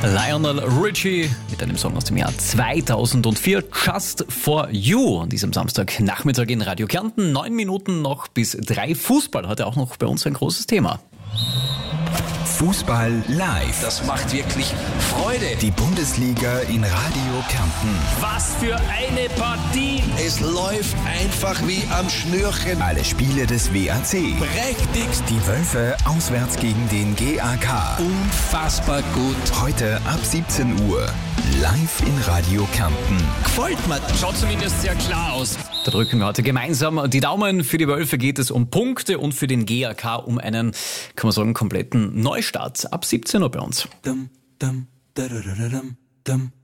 Lionel Richie mit einem Song aus dem Jahr 2004, Just for You. An diesem Samstagnachmittag in Radio Kärnten, 9 Minuten noch bis 3. Fußball heute auch noch bei uns ein großes Thema. Fußball live. Das macht wirklich Freude. Die Bundesliga in Radio Kärnten. Was für eine Partie. Es läuft einfach wie am Schnürchen. Alle Spiele des WAC. Prächtigst. Die Wölfe auswärts gegen den GAK. Unfassbar gut. Heute ab 17 Uhr. Live in Radio Kärnten. Gefällt mir. Schaut zumindest sehr klar aus. Da drücken wir heute gemeinsam die Daumen. Für die Wölfe geht es um Punkte und für den GAK um einen, kann man sagen, kompletten Neustart. Ab 17 Uhr bei uns. Dum, dum, da, da, da, da, dum, dum.